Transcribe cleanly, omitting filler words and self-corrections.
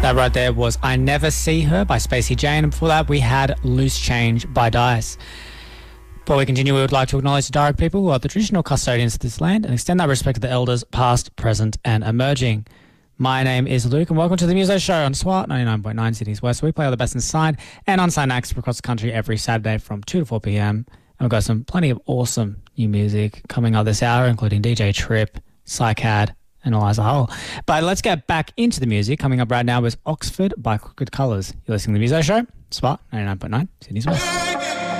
That right there was I Never See Her by Spacey Jane, and before that we had Loose Change by Dice. Before we continue, we would like to acknowledge the Darug people who are the traditional custodians of this land and extend that respect to the elders past, present and emerging. My name is Luke and welcome to the Muso Show on SWAT 99.9 Sydney's West. We play all the best signed and unsigned acts from across the country every Saturday from 2 to 4 p.m. And we've got plenty of awesome new music coming up this hour, including DJ Trip, Psycad and Eliza Hull. But let's get back into the music. Coming up right now is Oxford by Crooked Colours. You're listening to the Muso Show, SWAT 99.9 Sydney's West.